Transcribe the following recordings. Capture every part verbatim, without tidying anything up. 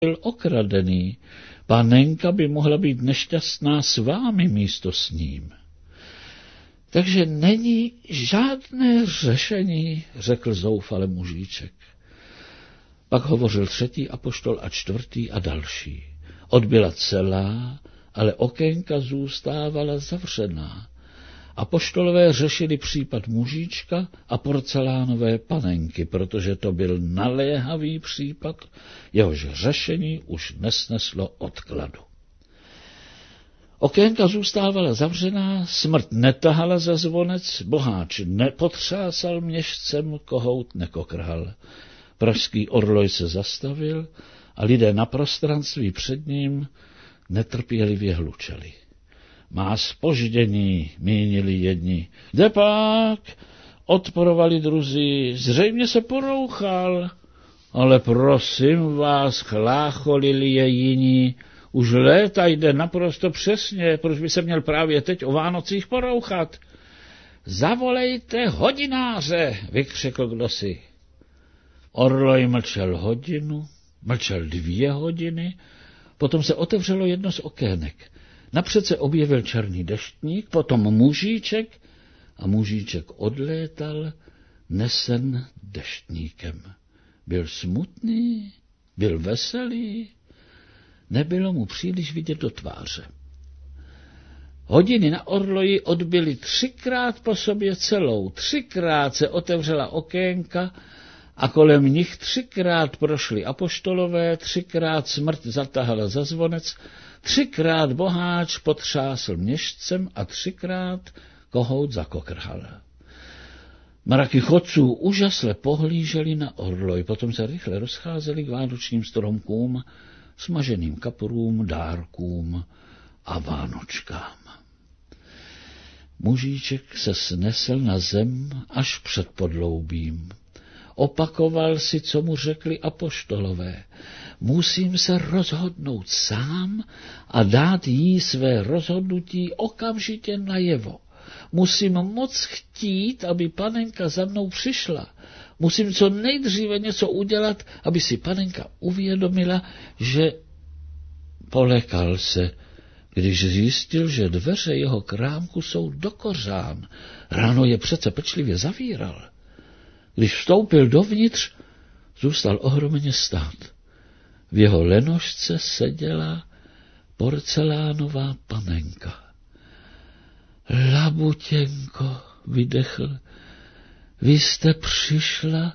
byl okradený. Panenka by mohla být nešťastná s vámi místo s ním. Takže není žádné řešení, řekl zoufale mužíček. Pak hovořil třetí apoštol a čtvrtý a další. Odbyla celá, ale okénka zůstávala zavřená. Apoštolové řešili případ mužíčka a porcelánové panenky, protože to byl naléhavý případ, jehož řešení už nesneslo odkladu. Okénka zůstávala zavřená, smrt netahala za zvonec, boháč nepotřásal měšcem, kohout nekokrhal. Pražský orloj se zastavil a lidé na prostranství před ním netrpělivě hlučeli. Má zpoždění, mínili jedni. Jde pak, odporovali druzí, zřejmě se porouchal. Ale prosím vás, chlácholili je jiní, už léta jde naprosto přesně, proč by se měl právě teď o Vánocích porouchat. Zavolejte hodináře, vykřikl kdosi. Orloj mlčel hodinu, mlčel dvě hodiny, potom se otevřelo jedno z okének. Napřed se objevil černý deštník, potom mužíček a mužíček odlétal, nesen deštníkem. Byl smutný, byl veselý, nebylo mu příliš vidět do tváře. Hodiny na orloji odbyly třikrát po sobě celou, třikrát se otevřela okénka a kolem nich třikrát prošli apoštolové, třikrát smrt zatahala za zvonec, třikrát boháč potřásl měšcem a třikrát kohout zakokrhal. Mraky chodců úžasle pohlíželi na orloj, potom se rychle rozcházeli k vánočním stromkům, smaženým kaprům, dárkům a vánočkám. Mužíček se snesl na zem až před podloubím. Opakoval si, co mu řekli apoštolové. Musím se rozhodnout sám a dát jí své rozhodnutí okamžitě najevo. Musím moc chtít, aby panenka za mnou přišla. Musím co nejdříve něco udělat, aby si panenka uvědomila, že polekal se, když zjistil, že dveře jeho krámku jsou dokořán. Ráno je přece pečlivě zavíral. Když vstoupil dovnitř, zůstal ohromně stát. V jeho lenošce seděla porcelánová panenka. Labutěnko, vydechl, vy jste přišla?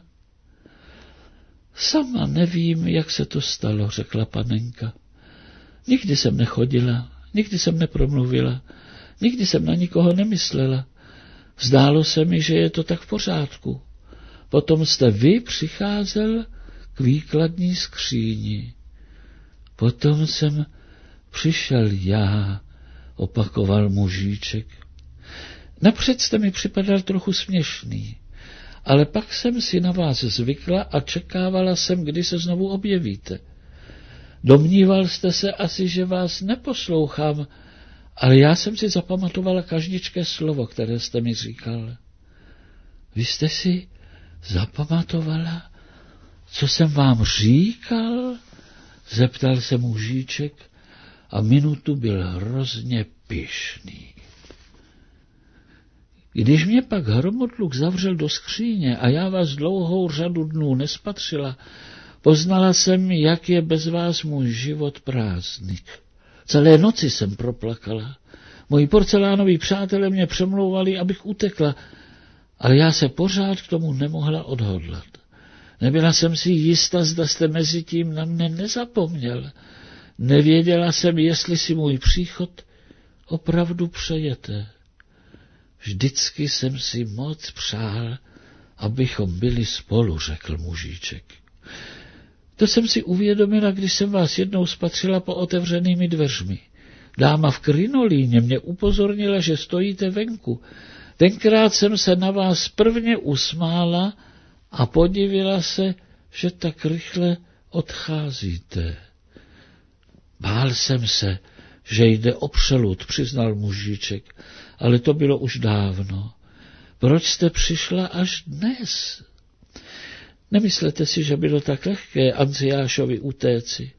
Sama nevím, jak se to stalo, řekla panenka. Nikdy jsem nechodila, nikdy jsem nepromluvila, nikdy jsem na nikoho nemyslela. Zdálo se mi, že je to tak v pořádku. Potom jste vy přicházel k výkladní skříni. Potom jsem přišel já, opakoval mužíček. Napřed jste mi připadal trochu směšný, ale pak jsem si na vás zvykla a čekávala jsem, kdy se znovu objevíte. Domníval jste se asi, že vás neposlouchám, ale já jsem si zapamatovala každičké slovo, které jste mi říkal. Vy jste si zapamatovala, co jsem vám říkal? Zeptal se mužíček a minutu byl hrozně pyšný. Když mě pak hromotluk zavřel do skříně a já vás dlouhou řadu dnů nespatřila, poznala jsem, jak je bez vás můj život prázdný. Celé noci jsem proplakala. Moji porcelánoví přátelé mě přemlouvali, abych utekla, ale já se pořád k tomu nemohla odhodlat. Nebyla jsem si jistá, zda jste mezi tím na mne nezapomněl. Nevěděla jsem, jestli si můj příchod opravdu přejete. Vždycky jsem si moc přál, abychom byli spolu, řekl mužíček. To jsem si uvědomila, když jsem vás jednou spatřila po otevřenými dveřmi. Dáma v krinolíně mě upozornila, že stojíte venku. Tenkrát jsem se na vás prvně usmála a podivila se, že tak rychle odcházíte. Bál jsem se, že jde o přelud, přiznal mužíček, ale to bylo už dávno. Proč jste přišla až dnes? Nemyslete si, že bylo tak lehké Anciášovi utéci.